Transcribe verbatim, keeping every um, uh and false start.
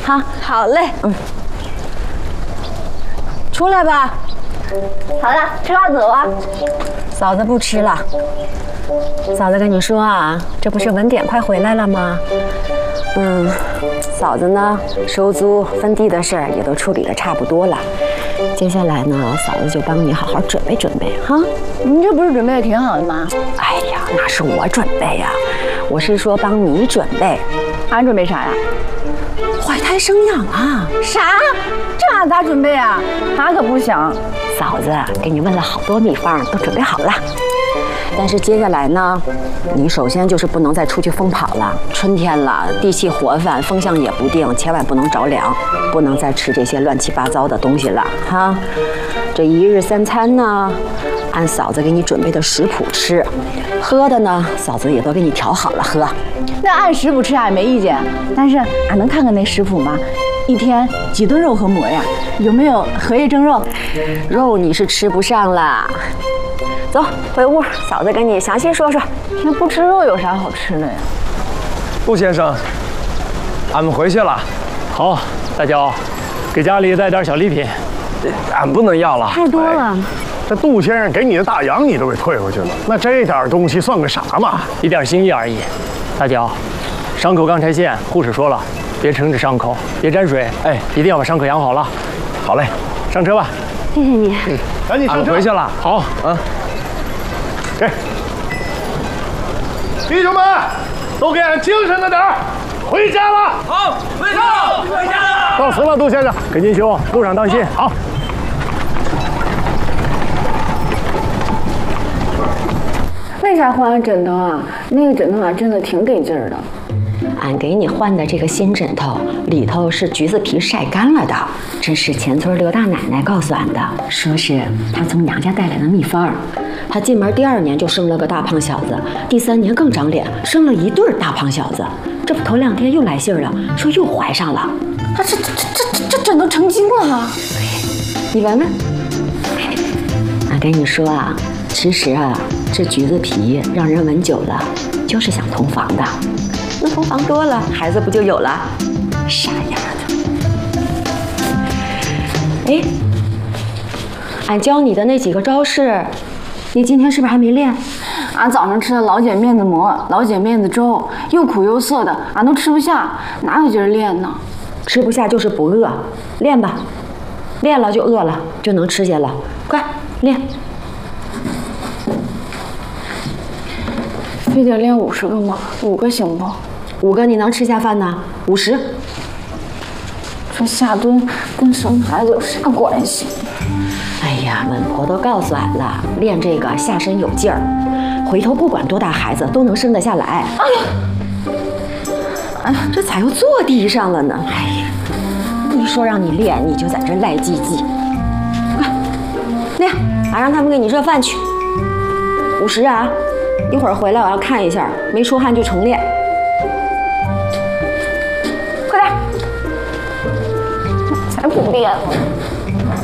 哈。 好嘞。 嗯。出来吧。 好了，吃饭走啊。 嫂子不吃了。嫂子跟你说啊，这不是文典快回来了吗？嗯，嫂子呢，收租分地的事儿也都处理的差不多了。接下来呢，嫂子就帮你好好准备准备哈。 你这不是准备的挺好的吗？ 哎呀，那是我准备呀，我是说帮你准备。 俺准备啥呀？ 怀胎生养啊！ 啥？这俺咋准备啊？俺可不想。 嫂子给你问了好多秘方，都准备好了。但是接下来呢，你首先就是不能再出去疯跑了。春天了，地气活泛，风向也不定，千万不能着凉，不能再吃这些乱七八糟的东西了哈。这一日三餐呢，按嫂子给你准备的食谱吃，喝的呢，嫂子也都给你调好了喝。 那按食谱吃俺没意见，但是俺能看看那食谱吗？一天几顿肉和馍呀？有没有荷叶蒸肉？ 肉你是吃不上了。走，回屋，嫂子跟你详细说说。 那不吃肉有啥好吃的呀？ 陆先生，俺们回去了。 好，大娇，给家里带点小礼品。 俺不能要了， 太多了。哎， 这杜先生给你的大洋你都给退回去了，那这点东西算个啥嘛？ 一点心意而已。大娇，伤口刚拆线，护士说了，别撑着伤口，别沾水，哎，一定要把伤口养好了。 好嘞， 上车吧。 谢谢你。 嗯，赶紧上车。 回去了。 好， 嗯。 给，弟兄们，都给俺精神着点儿，回家了。 好，回家了，回家了。 告辞了，杜先生。 跟金兄，路上当心。好。 为啥换俺枕头啊？那个枕头啊，真的挺给劲儿的。 俺给你换的这个新枕头里头是橘子皮晒干了的，这是前村刘大奶奶告诉俺的，说是她从娘家带来的秘方。她进门第二年就生了个大胖小子，第三年更长脸，生了一对大胖小子。这不头两天又来信儿了，说又怀上了。 啊，这这这这这枕头成精了！ 你闻闻。俺跟你说啊，其实啊，这橘子皮让人闻久了，就是想同房的。那同房多了，孩子不就有了？傻丫头！哎，俺教你的那几个招式，你今天是不是还没练？ 俺早上吃的老碱面子馍、老碱面子粥，又苦又涩的，俺都吃不下，哪有劲儿练呢？ 吃不下就是不饿，练吧，练了就饿了，就能吃下了。快练！ 非得练五十个吗？五个行不？ 五个你能吃下饭呢？五十。 这下蹲跟生孩子有啥关系？ 哎呀，稳婆都告诉俺了，练这个下身有劲儿，回头不管多大孩子都能生得下来。哎呀，哎呀，这咋又坐地上了呢？哎呀，一说让你练，你就在这赖唧唧。快练，俺让他们给你热饭去。五十啊！一会儿回来我要看一下，没出汗就重练。 快点！才不练了。